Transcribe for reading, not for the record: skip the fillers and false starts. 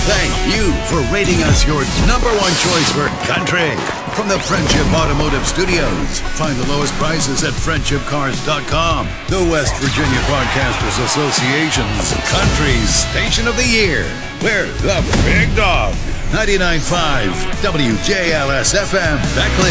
Thank you for rating us your number one choice for country. From the Friendship Automotive Studios, find the lowest prices at friendshipcars.com. The West Virginia Broadcasters Association's Country Station of the Year. We're the Big Dog. 99.5 WJLS FM, Beckley.